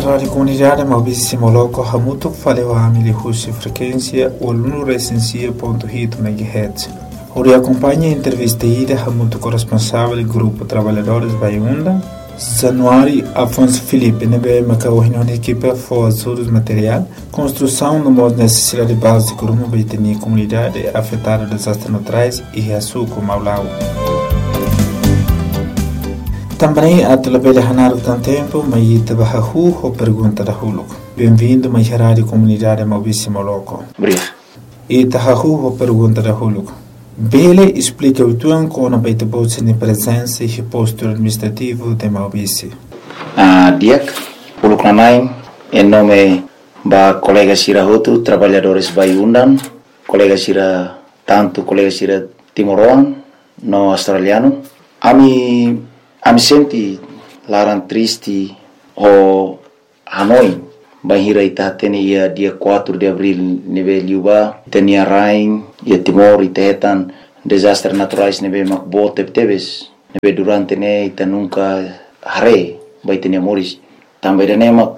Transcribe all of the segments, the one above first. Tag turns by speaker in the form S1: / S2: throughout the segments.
S1: Radio Comunidade Maurício Moloco Hamuto falou a Milihusi frequência o aluno recensia.hit MHz. Ori acompanha a entrevista ida Hamuto corresponsável do Grupo Trabalhadores Baiunda, Januário Afonso Felipe, nebe macaohino de equipe for ajudos material, construção no modo necessidade básica de uma baitania comunidade afetada desastres naturais e açúcar Maulau. Também a telebele hanar o tempo, mas ita bahahu ou pergunta da huluco. Bem-vindo, mais rádio comunidade Maurício Moloco.
S2: Obrigado.
S1: Ita hahu ou pergunta da huluco. Bele explica o tuan com a baita bolsa de presença e posto administrativo de Maurício.
S2: Diak, huluco nanai, em nome da colega Sira Hotu, trabalhadores Baiundan, colega Sira Timoroan, no australiano. Ami senti larang triste o Hanoi bahira ita tene ia dia 4 de abril neve liuba tenia rain ia Timor itetan desastres naturais neve makbo tebes neve durante ne ita nunca hare bai tenia moris também dane mak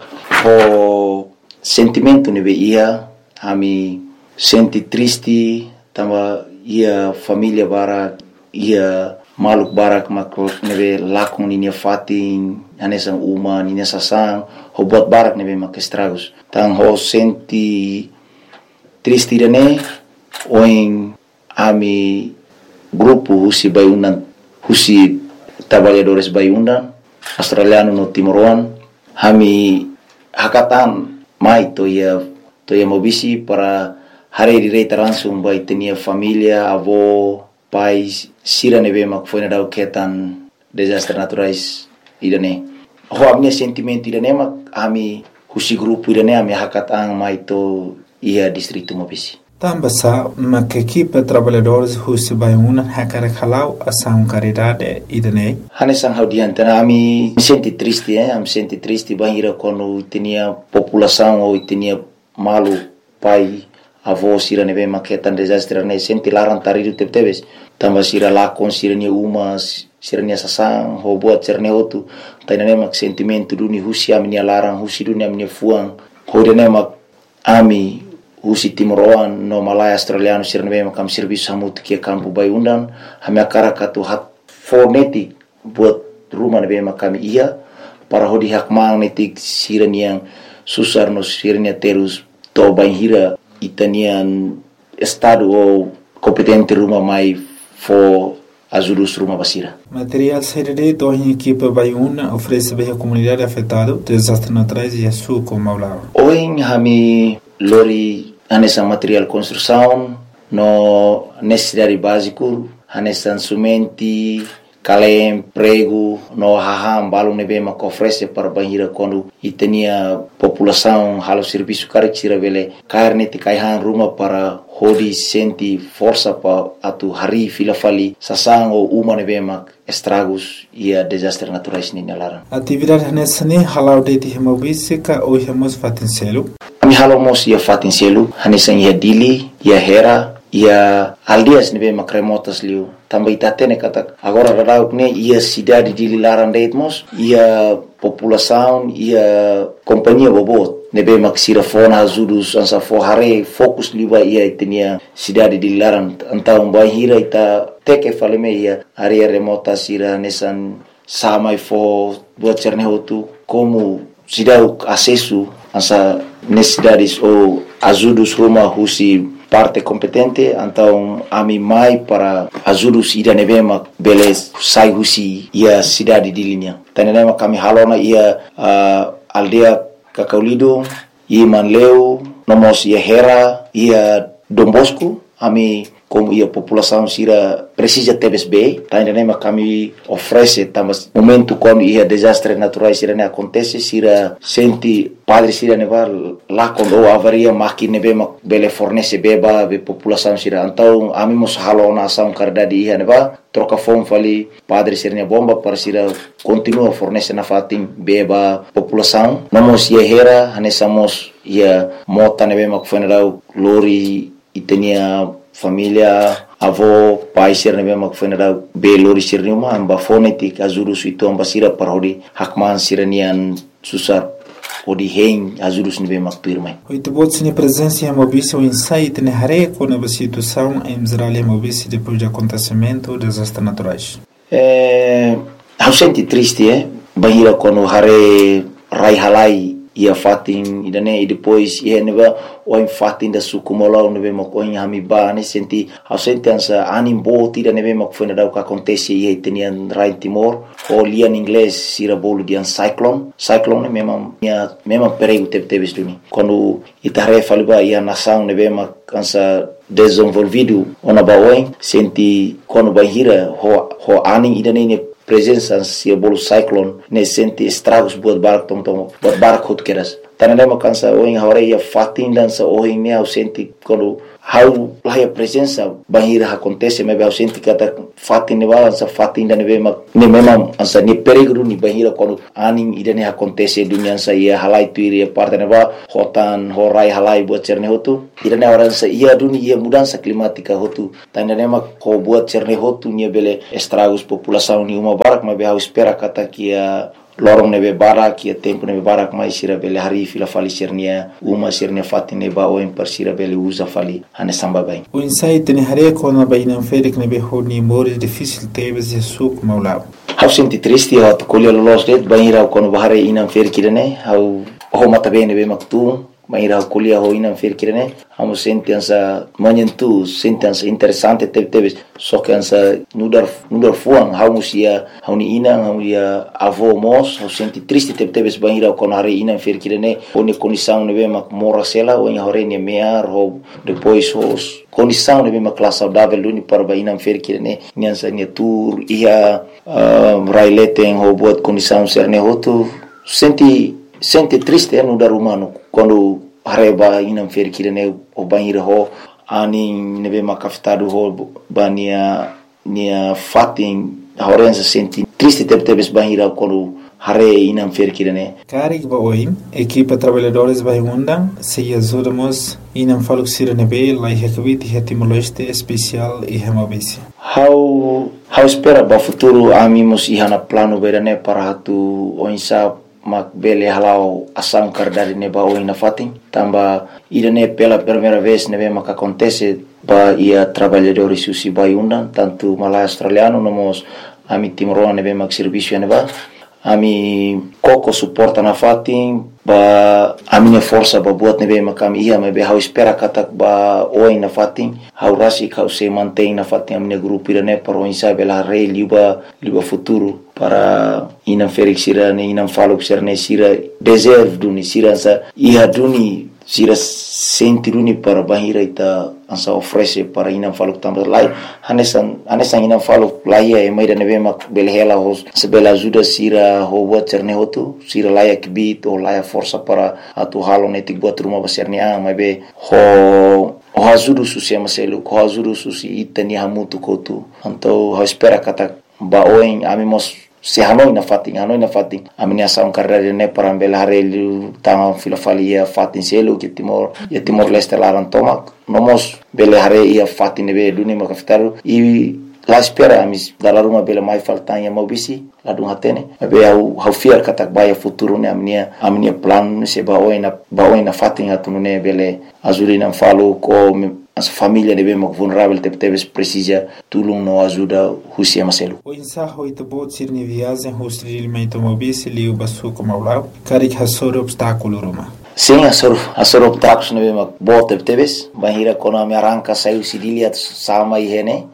S2: o sentimento neve ia ami senti triste tamba ia família bara ia maluk barak makro nebe lakon ninia fatin anesan uma ninia sasang ho buat barak nebe mak estragos tang ho senti triste dane oing ami grupo husi Baiundan husi trabalhadores Baiundan australiano no Timoroan hami hakatan mai to ia mobisi para hari direita langsung bai tenia família avó pais sira nebe mak foi na dau ketan desastres naturais idane ho amne sentimento idane mak ami husi grupo idane ami hakatang mai to ia distrito mobisi
S1: Tambasa mak equipe trabalhadores husi Baiundan hakara khalau asam caridade idane
S2: hane sang haudian tana ami senti triste am senti triste bahira quando tinha população ou tinha malu pai avó sira nebe maketan desastre ne senti larang taridu tebes tamba sira lakon sira nia umas sira nia sasang ho buat sirne hotu tainane mak sentimento duni husi ami nia larang husi dunia ami nia fuang ho dene mak ami husi Timoroan no Malaya australiano sira nebe makam serviço hamut kia kampu Baiundan hami akara katu hat fonetik buat rumah nebe makam ia para hodi hak magnetik sira nia susar no sira nia terus to banhira itanian estado ou competente rumah mai for ajudos rumah basira.
S1: Material CDD do equipe Baiuna oferece bem a comunidade afetada desastres naturais e açúcar Maulau.
S2: Hoje hami lori anessa material construção no necessidade básico anessa sumenti kalem prego no haham balum nebe mak oferece para banhira quando itenia população halo serviço caricira vele carne te kaihan rumah para hodi senti força pa atu hari fila fali sasang o uma nebe mak estragos ia desastres naturais ni nalaran
S1: atividade nessa ne halau de hemobisica ou hemos fatincelo
S2: ami halo mos ia fatincelo hanesan ia dili ia hera ia aldeas nebe mak remotas liu também tatene kata agora radau ne ia cidade de Lilaran deitmos ia população ia companhia bobot nebe maksira fona ajudos ansa forhare fokus liba ia tenia cidade de Lilaran antau bahira ita teke faleme ia area remota sira nesan samai fo buat cerne hotu como cidade acesso ansa necessidades ou ajudos rumah husi parte competente então ami mai para ajudos ida nevema beles sai husi ia cidade de linha tanenema kami halona ia aldea Kakaulido ia Manleu nomos ia Hera ia Dombosco ami como ia população sira precisa TBSB tanenema kami oferece tamas momento quando ia desastres naturais sira ne acontece sira senti padre sira neva lá quando avaria maki nebe bele fornece beba be população sira então ami mos halona ação caridade ia neva troca fome fali padre sira ne bomba para sira continua fornece na fatim beba população nomos ia Hera hanesamos ia mota nebe mak funeral lori itenia família avó pai sir nebe mak funeral be lori sir numa amba fonetik azuru suito amba sira parodi hakman siranian susar odi hen ajudos nebe makpirmai.
S1: Oito botes na presença em Mobice, o insight na reco na situação em Israel e Mobice depois do acontecimento dos desastres naturais.
S2: Eu senti triste, bahira quando hare rai halai ia fatin idane e depois ia neba o fatin da sukumola nebe makoin hamiba ne senti eu senti ansa animbo tira nebe makfona da o que acontece ia tenian rai Timor o lia em inglês sira bolo de cyclone mesmo perigo teve duni quando itare faliba ia nação nebe makansa desenvolvido ona baoin senti quando bahira ho aning idane presença se bolo cyclone ne senti estragos buat barak hot keras tanane makansa o em horeia fatin dança o em me senti quando how lá a presença bahira acontece me eu senti kata fatin ne balança fatin da ne mesmo ansa ne perigo ni bahira quando aning idane acontece dunia sa ia halai tuiri parte ne ba hotan horai halai buat cerne hotu idane oransa ia dunia ia mudança climática hotu tanane ko buat cerne hotu ni bele estragos população ni uma barak me eu espera kata kia lorong nebe barak ia tempo nebe barak mai sira bele hari fila fali sirnia uma sirnia fatine ba o per sira bele usa fali ane samba bai
S1: o insight ne hare ko na baina ferik nebe honi more difícil tebes suk maulao
S2: hau senti triste ha to kolio los det baira ko no bahare inam fer kirene hau ho mata bene be maktu baira kolia ho inam fer kirene hau senti ansa manyentu senti ansa interessante tebes so que ansa nudar fuang hau musia hau ni inam hau ia avô mos hau senti triste tebes baira ko no hare inam fer kirene oni condição nebe mak morasela o hore ni mear ho depois os condição nebe mak classe saudável luni para baina fer kirene niansa ni tour ia raileten ho buat condição serne hotu senti triste no dar humano quando hareba inam fer kirene o banheiro ho ani nebe makafitado ho bania nia fatin horenza senti triste tebes banheiro quando hare inam fer kirene
S1: karik ba oim equipa trabalhadores vai undang se ajudamos inam faluk sirene be lai hekvit hetimologiste especial e hemabisi
S2: how espera ba futuro amimos ihana plano berane para hatu oinsa mak bele halau asam kardari ne ba oina fatin tamba irene pela primeira vez nebe mak acontece ba ia trabalhadores susi vai undang tanto malai australiano nomos ami timoroa nebe mak serviço neba ami koko suporta na fatin ba amine força ba buat nebe makam ia me be hau espera katak ba oi na fatin hau rasi kau se mantém na fatin amine grupo irane para insa bela rei liba futuro para inam felix sira ne inam falo sirne sira deserve duni sira sa ia duni sira sentiruni para bahira ita ansa oferece para inam falo tambah lai hanesan inam falo lai e mai da nebe mak belhela hos sebela ajuda sira ho buat cerne hotu sira lai kibit o lai força para atu halo netik buat rumah besarni mai be ho ajuda susi amaselu ho ajuda susi itani hamutu kotu então ho espera kata ba oin amimos se hanoi na fatin amini asam karere ne para belharelu tang filofalia fatin selu que timor leste laran tomak nomos belhare ia fatin be duni makaftaru e la espera amis dalla ruma bela mai faltanya mobisi la dung hatene be au fiar katak baya futuro ne amini plan se ba oina fatin atunune bele azulina falo ko as família de bem vulnerável tebes precisa tulung no ajuda husia maselu
S1: o insaho ito bot sirni viagem hostil meito mobisi liu basu como lá karik hasor obstáculo roma
S2: sim asor obstáculos ne bem bot tebes bahira kono me arranca saiu sidilia sama ihene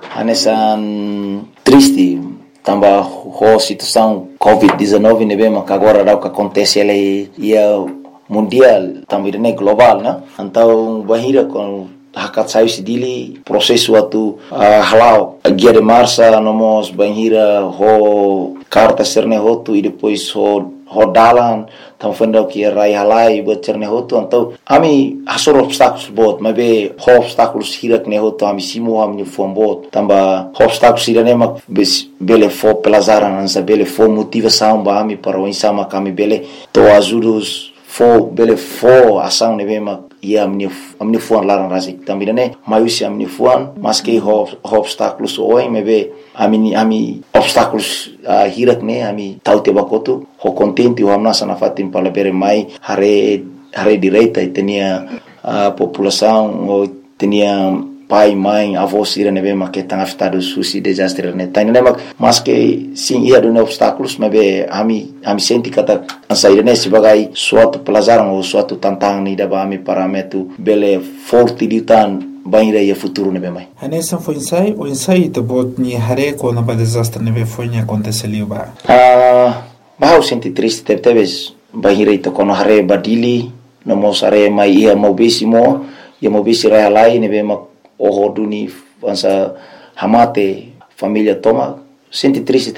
S2: anesan triste tamba ho situação covid-19 ne bem agora o que acontece ele ia mundial também ne global na então bahira com hakat saiu sidili processo atu halau guia de marcha nomos banhira ho carta serne hotu e depois ho dalan tam fenda que rai halai buat cerne hotu então ami hasor obstáculos bot mabe ho obstáculos hirak ne hotu ami simo ami fom bot tamba obstáculos irane mak bele fo pelazaran ansa bele fo motivação ba ami para o insama kami bele to ajudos fo ação nebe mak ia amin'ny foan larana raha zay tambira ne maiusy amin'ny foan maske obstacles oin mebe ami obstacles hirak ne ami taute bakotu ho contenti ho amna sana fatin palabere mai hare direita itenia população ou tenia pai, mãe, avô sira nebe make tanga fitado susi desastre ne tani ne mas que sim ia do obstáculos mebe ami senti kata ansaire ne sebagai suatu pelajaran ou suatu tantangan ni daba ami parametu bele forte ditan banira ia futuro nebe mai
S1: Hanessa foi o ensaio de bot ni hare ko na ba desastre nebe foi ni aconteceu ba
S2: bahau senti triste teves banira ito kono hare badili no mosare mai ia mobisimo ia mobisi rai lai nebe o duni ansa hamate família toma senti triste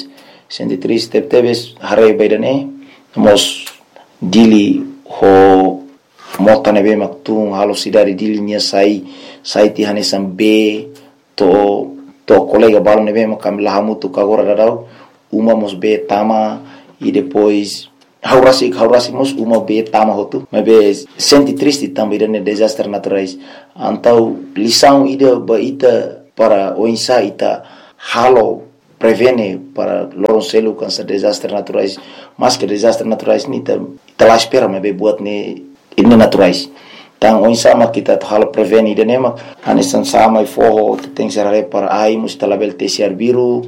S2: teves hare baidane mos dili ho mota nebe maktung halo sidari dili nia sai ti hanesam be to colega balo nebe makam lahamutu kagora dadau uma mos be tama e depois haurasi mos uma be tama hotu mebe senti triste também ne desastre naturais antau lição ida baita para o insa ita halo prevene para loronselo cansa desastre naturais mas que desastre naturais ni ta lá espera mebe buat ne ini naturais tang o insa mak kita halo prevene ida nema anesan sama forro tem serare para ai mus talabel tesiar biru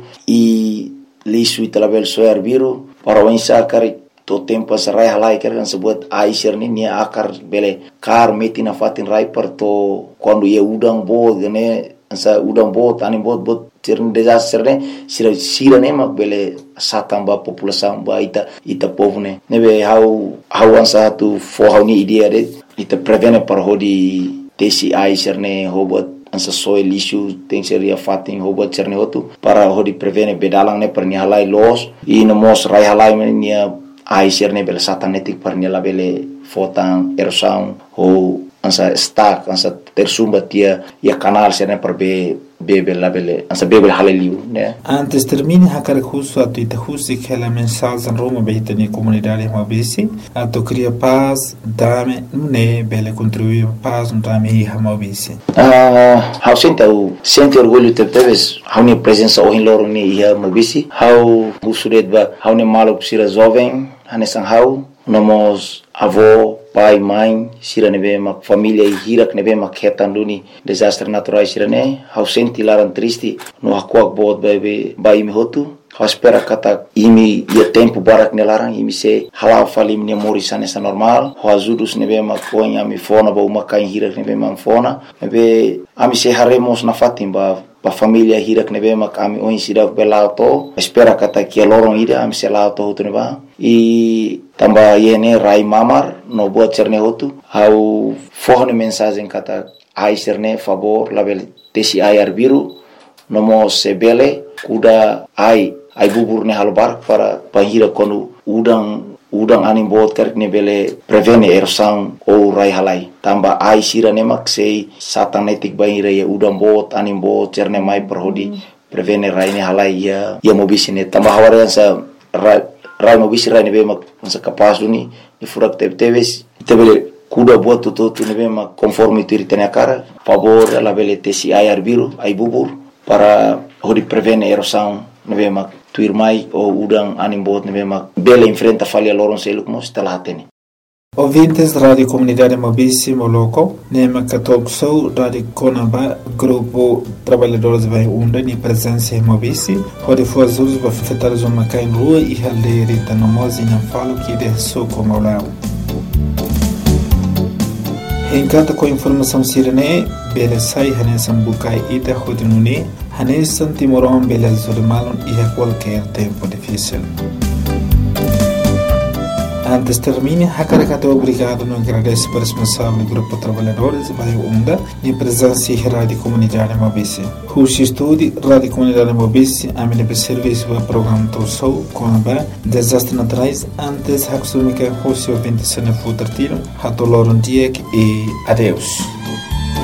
S2: e lisu talabel soar biru para o insa kari to tempo sarai halai kan sebut aisir ni nia akar bele kar meti na fatin rai per to quando ia udang bo gane sa udang bo tani bot tirn desastre ne sira ne mak bele satamba população ba ita povo ne nebe how ansa tu for ni idea de ita prevene par hodi tesi aisir ne hobot ansa soil issue tem seria fatin hobot cerne hotu para hodi prevene bedalang ne per ni halai los e no mos rai halai nia aisir ne bele satanetik par ni la bele fotan erosão ou ansa stack ansa tersumba tia ia canal sene per bebe la bele ansa bebe haleliu ne
S1: antes termine hakar justo atu ita justi que la mensagem en Roma beita ni comunidade mabisi atu cria paz dame ne bele contribuir paz dame hi mabisi
S2: how sente orgulho teves how ni presença o loro ni ia mabisi how usuret ba how ni malo sira jovem hanesan how nomos avô pai mãe sira nebe mak família e hirak nebe mak hetan duni desastre naturais sira ne how senti laran triste no hakuak bot bai mi hotu how espera kata imi ia tempo barak ne larang imi se hala falim ne morisane sa normal how azudus nebe mak ponya mi fona ba uma kain hirak nebe mak fona nebe ami se haremos na fatim ba família hirak nebe mak ami oin sidak belauto espera kata kia lorong ida ami se lauto hotu neba e tamba yene rai mamar no buat cerne hotu how forne mensagem kata ai cerne favor label tesi ayar biru nomo sebele kuda ai bubur ne halbar para pahira konu udang anim bot kerk ne bele prevene erosang ou rai halai tamba ai sira ne mak sei satanetik bahira ya udang bot anim bot cerne mai perhodi prevene rai ne halai ya mobisine tamba hawarian sa rai mobisi rai ne be mak sa kapas duni ni furak teves tebele kuda buat tutu ne be mak conforme tiritene cara favor la bele tesi ayar biru ai bubur para hodi prevene erosang ne be mak tuir mai o udang anim bot ne be mak bele enfrenta falha loron seluk mos talatene
S1: Ouvintes da Rádio Comunidade Mabisi Moloco, Nema Katokso, Rádio Conaba, Grupo Trabalhadores Vai Unda, e presença em Mabisi, onde foi as usos para afetar os homens em rua e haldeira e tanomos e não falo que de soco maulão. Em cada com informação sirene, bele sai hanesan bukai ida hodinuni, hanesan timoron bele zulmalon e a qualquer tempo difícil. Antes termine, Hakarakato obrigado no agradece para o responsável do Grupo Trabalhadores Vai Unda e presença em Rádio Comunidade Mabisi. Rushi Estúdio, Rádio Comunidade Mabisi, a minha serviço do programa Torsou, com a desastre naturais, antes Haksumika Rushi ouvinte se não for tertilo, Hatoloron Diek e adeus.